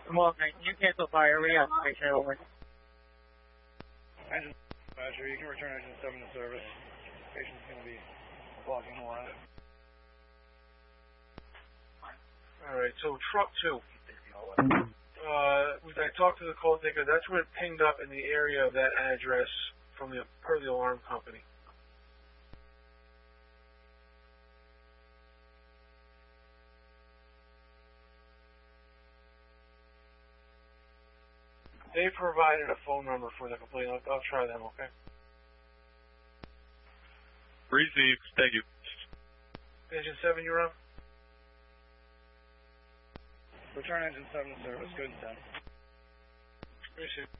Well, you cancel fire reactivation over. Engine Badger, you can return engine 7 to service. Patient's going to be blocking a lot. Alright, so truck 2. I talked to the call taker. That's where it pinged up in the area of that address from per the alarm company. They provided a phone number for the complaint. I'll try them, okay? Received. Thank you. Engine 7, you're on? Return engine 7 to service. Good and done. Received.